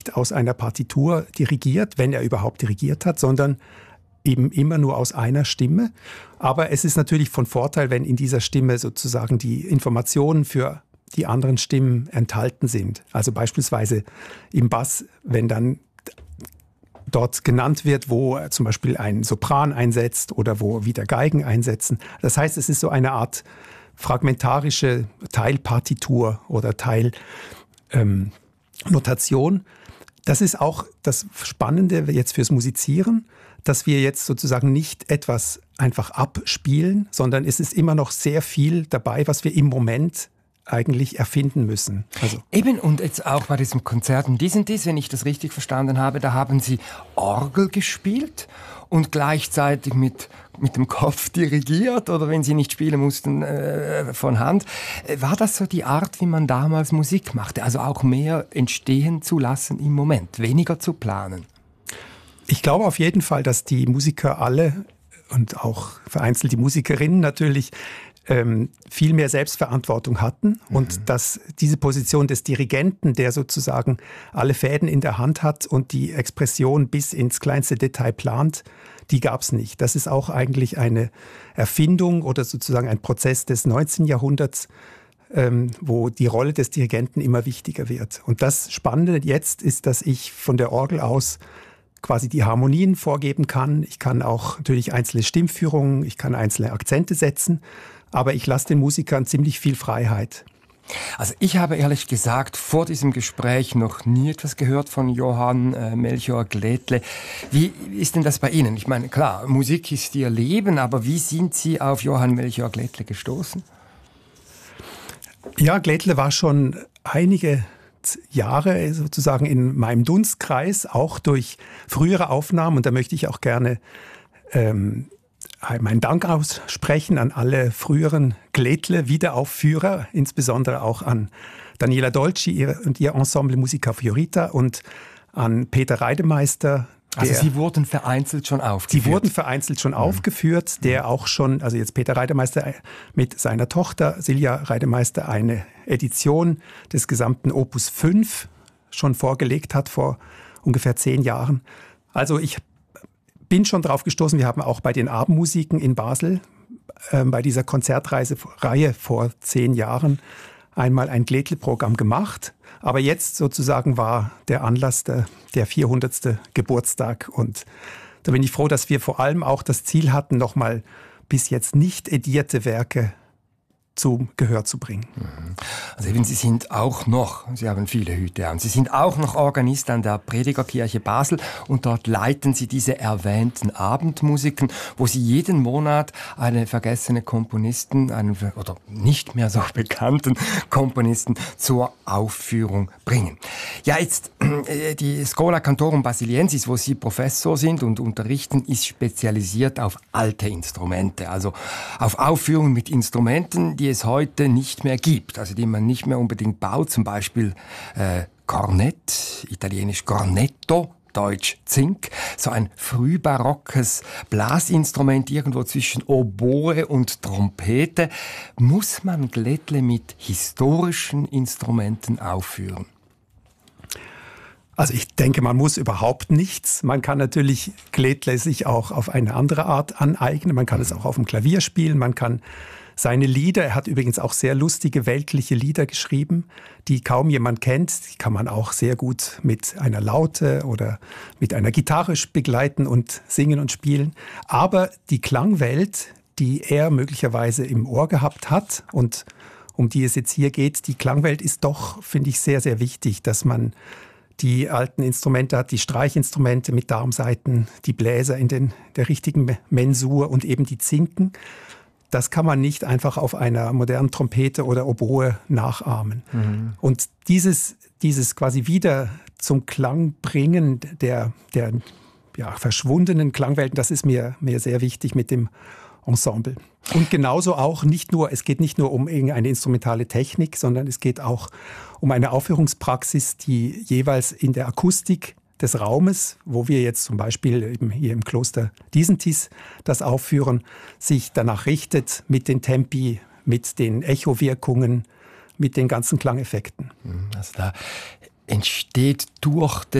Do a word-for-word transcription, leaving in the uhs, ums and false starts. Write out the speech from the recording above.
aus einer Partitur dirigiert, wenn er überhaupt dirigiert hat, sondern eben immer nur aus einer Stimme. Aber es ist natürlich von Vorteil, wenn in dieser Stimme sozusagen die Informationen für die anderen Stimmen enthalten sind. Also beispielsweise im Bass, wenn dann dort genannt wird, wo zum Beispiel ein Sopran einsetzt oder wo wieder Geigen einsetzen. Das heißt, es ist so eine Art fragmentarische Teilpartitur oder Teilnotation. Ähm, das ist auch das Spannende jetzt fürs Musizieren, dass wir jetzt sozusagen nicht etwas einfach abspielen, sondern es ist immer noch sehr viel dabei, was wir im Moment eigentlich erfinden müssen. Also. Eben, und jetzt auch bei diesem Konzert in Dies und Dies, wenn ich das richtig verstanden habe, da haben Sie Orgel gespielt und gleichzeitig mit, mit dem Kopf dirigiert, oder wenn Sie nicht spielen mussten, äh, von Hand. War das so die Art, wie man damals Musik machte? Also auch mehr entstehen zu lassen im Moment, weniger zu planen? Ich glaube auf jeden Fall, dass die Musiker alle und auch vereinzelt die Musikerinnen natürlich ähm, viel mehr Selbstverantwortung hatten mhm. und dass diese Position des Dirigenten, der sozusagen alle Fäden in der Hand hat und die Expression bis ins kleinste Detail plant, die gab es nicht. Das ist auch eigentlich eine Erfindung oder sozusagen ein Prozess des neunzehnten Jahrhunderts, ähm, wo die Rolle des Dirigenten immer wichtiger wird. Und das Spannende jetzt ist, dass ich von der Orgel aus quasi die Harmonien vorgeben kann. Ich kann auch natürlich einzelne Stimmführungen, ich kann einzelne Akzente setzen, aber ich lasse den Musikern ziemlich viel Freiheit. Also ich habe ehrlich gesagt vor diesem Gespräch noch nie etwas gehört von Johann äh, Melchior Glättle. Wie ist denn das bei Ihnen? Ich meine, klar, Musik ist Ihr Leben, aber wie sind Sie auf Johann Melchior Glättle gestoßen? Ja, Glättle war schon einige Jahre sozusagen in meinem Dunstkreis, auch durch frühere Aufnahmen. Und da möchte ich auch gerne ähm, meinen Dank aussprechen an alle früheren Glättle-Wiederaufführer, insbesondere auch an Daniela Dolci und ihr Ensemble Musica Fiorita und an Peter Reidemeister. Also Sie wurden vereinzelt schon aufgeführt? Sie wurden vereinzelt schon mhm. aufgeführt, der auch schon, also jetzt Peter Reidemeister mit seiner Tochter Silja Reidemeister eine Edition des gesamten Opus fünf schon vorgelegt hat vor ungefähr zehn Jahren. Also ich bin schon drauf gestoßen, wir haben auch bei den Abendmusiken in Basel äh, bei dieser Konzertreihe vor zehn Jahren einmal ein Glättle-Programm gemacht. Aber jetzt sozusagen war der Anlass der, der vierhundertste Geburtstag. Und da bin ich froh, dass wir vor allem auch das Ziel hatten, nochmal bis jetzt nicht edierte Werke zum Gehör zu bringen. Also eben, Sie sind auch noch, Sie haben viele Hüte an, Sie sind auch noch Organist an der Predigerkirche Basel und dort leiten Sie diese erwähnten Abendmusiken, wo Sie jeden Monat eine vergessene Komponisten, einen oder nicht mehr so bekannten Komponisten zur Aufführung bringen. Ja, jetzt die Schola Cantorum Basiliensis, wo Sie Professor sind und unterrichten, ist spezialisiert auf alte Instrumente, also auf Aufführungen mit Instrumenten, die es heute nicht mehr gibt, also die man nicht mehr unbedingt baut, zum Beispiel äh, Kornett, italienisch Cornetto, deutsch Zink, so ein frühbarockes Blasinstrument irgendwo zwischen Oboe und Trompete. Muss man Glättle mit historischen Instrumenten aufführen? Also ich denke, man muss überhaupt nichts. Man kann natürlich Glättle sich auch auf eine andere Art aneignen. Man kann es auch auf dem Klavier spielen, man kann seine Lieder, er hat übrigens auch sehr lustige weltliche Lieder geschrieben, die kaum jemand kennt. Die kann man auch sehr gut mit einer Laute oder mit einer Gitarre begleiten und singen und spielen. Aber die Klangwelt, die er möglicherweise im Ohr gehabt hat und um die es jetzt hier geht, die Klangwelt ist doch, finde ich, sehr, sehr wichtig, dass man die alten Instrumente hat, die Streichinstrumente mit Darmsaiten, die Bläser in den, der richtigen Mensur und eben die Zinken. Das kann man nicht einfach auf einer modernen Trompete oder Oboe nachahmen. Mhm. Und dieses, dieses quasi wieder zum Klang bringen der, der ja, verschwundenen Klangwelten, das ist mir, mir sehr wichtig mit dem Ensemble. Und genauso auch nicht nur, es geht nicht nur um irgendeine instrumentale Technik, sondern es geht auch um eine Aufführungspraxis, die jeweils in der Akustik des Raumes, wo wir jetzt zum Beispiel eben hier im Kloster Disentis das aufführen, sich danach richtet mit den Tempi, mit den Echowirkungen, mit den ganzen Klangeffekten. Also da entsteht durch den